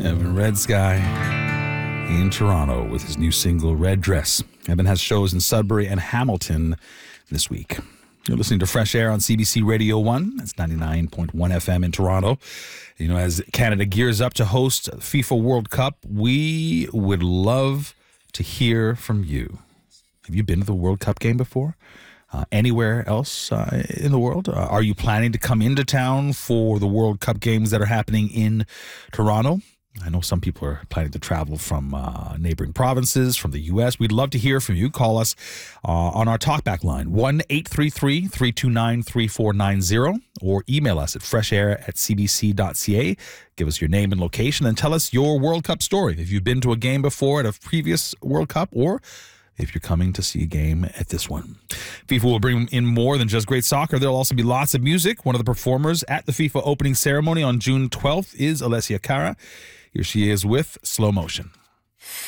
Evan Red Sky in Toronto with his new single, Red Dress. Evan has shows in Sudbury and Hamilton this week. You're listening to Fresh Air on CBC Radio 1. That's 99.1 FM in Toronto. You know, as Canada gears up to host FIFA World Cup, we would love to hear from you. Have you been to the World Cup game before? Anywhere else in the world? Are you planning to come into town for the World Cup games that are happening in Toronto? I know some people are planning to travel from neighboring provinces, from the U.S. We'd love to hear from you. Call us on our talkback line, 1-833-329-3490, or email us at freshair@cbc.ca. Give us your name and location and tell us your World Cup story. If you've been to a game before at a previous World Cup, or if you're coming to see a game at this one. FIFA will bring in more than just great soccer. There'll also be lots of music. One of the performers at the FIFA opening ceremony on June 12th is Alessia Cara. Here she is with Slow Motion.